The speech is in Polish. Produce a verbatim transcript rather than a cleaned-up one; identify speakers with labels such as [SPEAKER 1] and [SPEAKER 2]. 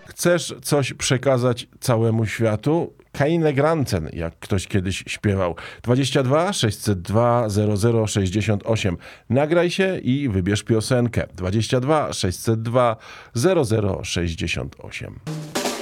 [SPEAKER 1] Chcesz coś przekazać całemu światu? Keine Grenzen, jak ktoś kiedyś śpiewał. dwadzieścia dwa sześćset dwa zero zero sześćdziesiąt osiem. Nagraj się i wybierz piosenkę. dwadzieścia dwa sześćset dwa zero zero sześćdziesiąt osiem.